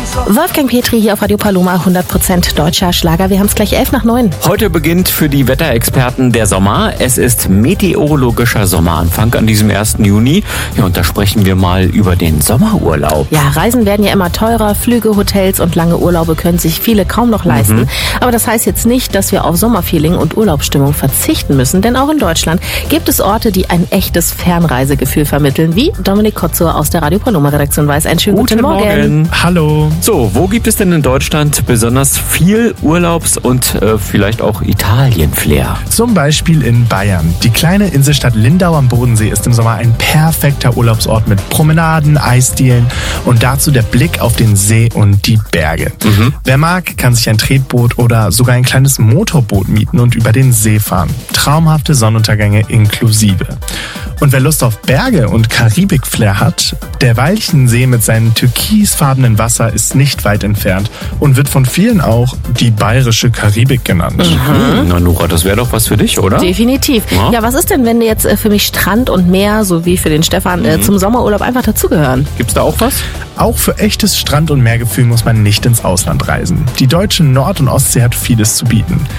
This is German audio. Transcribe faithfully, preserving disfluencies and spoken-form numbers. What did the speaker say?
Wolfgang Petri hier auf Radio Paloma, hundert Prozent deutscher Schlager. Wir haben es gleich elf nach neun. Heute beginnt für die Wetterexperten der Sommer. Es ist meteorologischer Sommeranfang an diesem ersten Juni. Ja, und da sprechen wir mal über den Sommerurlaub. Ja, Reisen werden ja immer teurer. Flüge, Hotels und lange Urlaube können sich viele kaum noch leisten. Mhm. Aber das heißt jetzt nicht, dass wir auf Sommerfeeling und Urlaubsstimmung verzichten müssen. Denn auch in Deutschland gibt es Orte, die ein echtes Fernreisegefühl vermitteln. Wie Dominik Kotzur aus der Radio Paloma-Redaktion weiß. Einen schönen guten, guten Morgen. Morgen. Hallo. So, wo gibt es denn in Deutschland besonders viel Urlaubs- und äh, vielleicht auch Italien-Flair? Zum Beispiel in Bayern. Die kleine Inselstadt Lindau am Bodensee ist im Sommer ein perfekter Urlaubsort mit Promenaden, Eisdielen und dazu der Blick auf den See und die Berge. Mhm. Wer mag, kann sich ein Tretboot oder sogar ein kleines Motorboot mieten und über den See fahren. Traumhafte Sonnenuntergänge inklusive. Und wer Lust auf Berge und Karibik-Flair hat, der Walchensee mit seinem türkisfarbenen Wasser ist nicht weit entfernt und wird von vielen auch die bayerische Karibik genannt. Mhm. Na Nora, das wäre doch was für dich, oder? Definitiv. Ja. ja, was ist denn, wenn jetzt für mich Strand und Meer, so wie für den Stefan, mhm. zum Sommerurlaub einfach dazugehören? Gibt's da auch was? Auch für echtes Strand- und Meergefühl muss man nicht ins Ausland reisen. Die deutsche Nord- und Ostsee hat vieles zu bieten.